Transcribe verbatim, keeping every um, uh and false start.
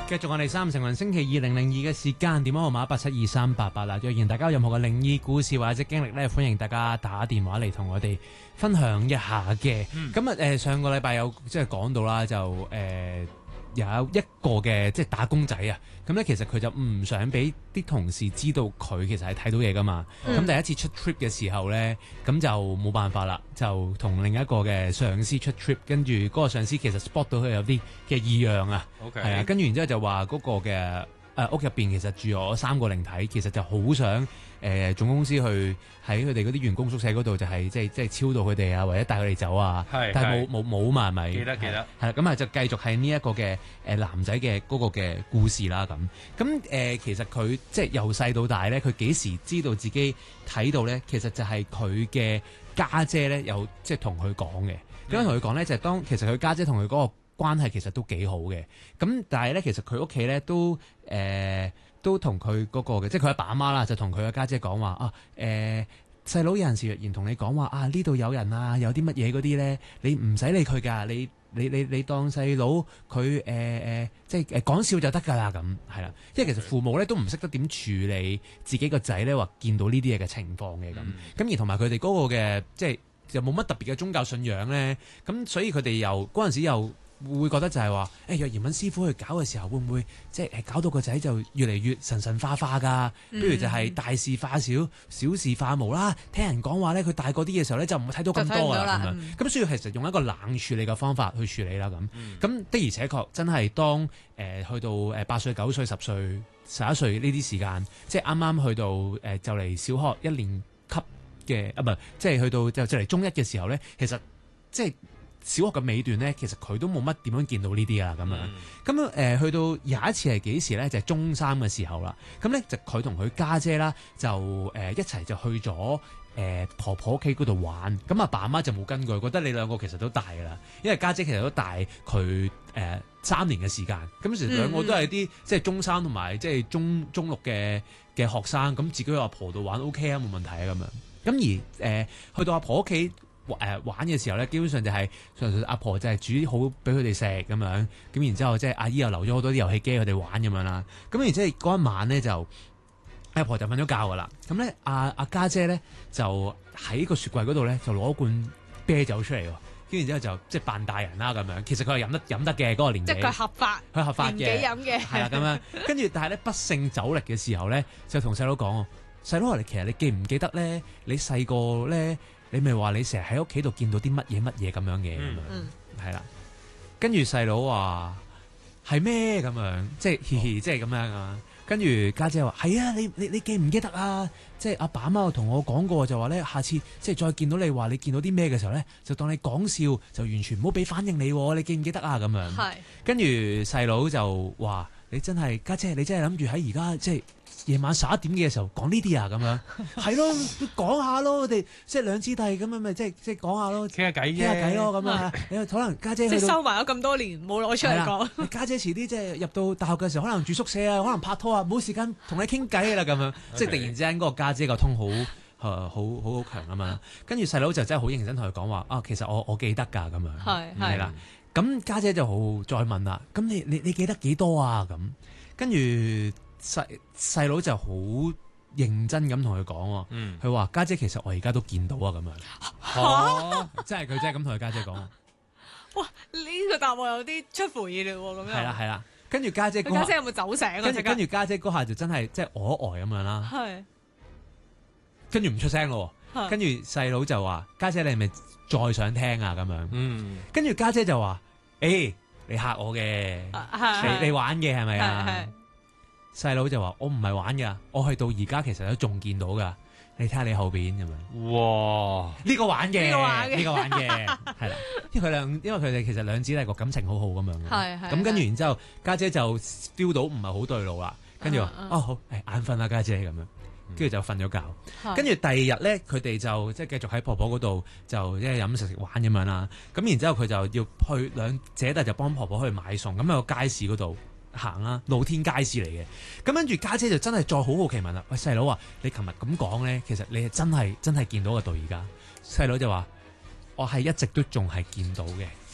繼續我哋三成雲星期二零零二嘅時間，電話號碼八七二三八八啦。若然大家有任何嘅靈異故事或者經歷咧，歡迎大家打電話嚟同我哋分享一下嘅。咁啊、嗯，誒上個禮拜有即係講到啦，就誒、呃、有一個嘅即係打工仔啊。咁咧其實佢就唔想俾啲同事知道佢其實係睇到嘢噶嘛。咁、嗯、第一次出 trip 嘅時候咧，咁就冇辦法啦，就同另一個嘅上司出 trip， 跟住嗰個上司其實 spot 到佢有啲嘅異樣啊。係 Okay. 啊，跟住然之後就話嗰個嘅誒屋入邊其實住咗三個靈體，其實就好想誒、呃、總公司去喺佢哋嗰啲員工宿舍嗰度就係即係即係超度佢哋啊，或者帶佢哋走啊。係，但係冇冇冇嘛係咪？記得記得。係啦，咁啊就繼續係呢一個嘅誒男仔嘅嗰個嘅故事啦咁。咁誒、呃、其實佢即係由細到大咧，佢幾時知道自己睇到咧？其實就係佢嘅家姐咧，有即係同佢講嘅。咁樣同佢講咧，就係、是、當其實佢家姐同佢嗰個關係其實都幾好嘅，咁但係咧，其實佢屋企咧都誒、呃、都同佢嗰個嘅，即係佢阿爸阿媽啦，就同佢嘅家姐講話啊誒細佬有陣時若然同你講話啊呢度有人啊，有啲乜嘢嗰啲咧，你唔使理佢㗎，你你你你當細佬佢誒誒即係誒講笑就得㗎啦，咁係啦，因為其實父母咧都唔識得點處理自己個仔咧話見到呢啲嘢嘅情況嘅咁，咁、嗯、而同埋佢哋嗰個嘅即係又冇乜特別嘅宗教信仰咧，咁所以佢哋又嗰陣時又會覺得就係話，誒、欸、若然揾師傅去搞嘅時候，會唔會即係搞到個仔就越嚟越神神化化㗎？不、嗯、如就係大事化小，小事化無啦。聽人講話咧，佢大個啲嘅時候咧，就唔會睇到咁多啦咁樣。咁所以其實用一個冷處理嘅方法去處理啦咁。咁、嗯、的而且確真係當誒、呃、去到誒八歲、九歲、十歲、十一歲呢啲時間，即係啱啱去到誒、呃、就嚟小學一年級嘅啊，唔係即係去到就就嚟中一嘅時候咧，其實即係。小學嘅尾段咧，其實佢都冇乜點樣見到呢啲啊咁樣。咁樣、呃、去到有一次係幾時咧？就係、是、中三嘅時候啦。咁咧就佢同佢家姐啦，就誒、呃、一齊就去咗誒、呃、婆婆屋企嗰度玩。咁阿爸阿媽就冇跟佢，覺得你兩個其實都大㗎啦。因為家姐，姐其實都大佢誒、呃、三年嘅時間。咁其實兩個都係啲即係中三同埋即係中中六嘅嘅學生。咁自己去阿婆度玩 OK 啊，冇問題啊咁樣。咁而誒、呃、去到阿婆屋企。誒、呃、玩嘅時候咧，基本上就係純粹阿婆就係煮啲好俾佢哋食咁樣，咁然之後即係阿姨又留咗好多啲遊戲機佢哋玩咁樣啦。咁然之後嗰一晚咧就阿婆就瞓咗覺噶啦。咁咧阿阿家姐咧就喺個雪櫃嗰度咧就攞罐啤酒出嚟喎。跟住然之後就即係扮大人啦咁樣。其實佢係飲得飲得嘅嗰、那個年紀，即係佢合法，佢合法嘅年紀飲嘅係啦咁樣。跟住但係咧不勝酒力嘅時候咧，就同細佬講：細佬，其實你記唔記得咧？你細個咧？你咪話你成日喺屋企度見到啲乜嘢乜嘢咁樣嘅咁樣，係啦、嗯。跟住細佬話係咩咁樣，即係嘻嘻，即係咁樣啊。跟住家姐話係啊，你你你記唔記得啊？即係阿爸阿媽同我講過，就話咧，下次即係再見到你話你見到啲咩嘅時候咧，就當你講笑，就完全唔好俾反應你。你記唔記得啊？咁樣。係。跟住細佬就話：你真係家姐，你真係諗住喺而家即係。夜晚十一點嘅時候講呢啲啊咁樣，係咯，講下咯，我哋即係兩姊弟咁樣咪即係即係講下咯，傾下偈啫，傾下偈咯咁啊！你可能家姐去到即係收埋咗咁多年冇攞出嚟講，家姐遲啲即係入到大學嘅時候，可能住宿舍啊，可能拍拖啊，冇時間同你傾偈啦咁樣，即係突然之間嗰個家姐個通好誒好好好強啊嘛，跟住細佬就真係好認真同佢講話啊，其實我我記得㗎咁樣，係係啦，咁家姐就好再問啦，咁你你你記得幾多啊咁，跟住。細細佬就好認真咁同佢講，佢話家姐其實我而家都見到啊咁樣，嚇，真係佢真係咁同佢家姐講。哇！呢、呢個答案有啲出乎意料喎，咁樣。係啦係啦，跟住家姐，家姐有冇走醒啊？跟住跟住家姐嗰下就真係即係呆呆咁樣啦。係。跟住唔出聲咯，跟住細佬就話：家姐你係咪再想聽啊？咁樣。嗯。跟住家姐就話：誒、欸，你嚇我嘅，你你玩嘅係咪啊？細佬就話：我唔係玩噶，我去到而家其實都仲見到噶。你睇下你後邊咁樣。哇！呢個玩嘅，呢個玩嘅，呢個玩嘅，係啦。因為佢兩，因為佢哋其實兩姊弟個感情好好咁樣嘅。係係。咁跟住然之後，家姐就 feel 到唔係好對路啦。跟住話：哦好，誒眼瞓啦，家姐咁樣。跟住就瞓咗覺。跟住第二日咧，佢哋就即係繼續喺婆婆嗰度就即係飲食食玩咁樣啦。咁然之後佢就要去兩姐弟就幫婆婆去買餸，咁喺個街市嗰度。行啦，露天街市嚟嘅。咁跟住家姐就真係再好好奇問啦，喂細佬啊，你琴日咁講咧，其實你係真係真係見到嘅到而家。細佬就話：我係一直都仲係見到嘅。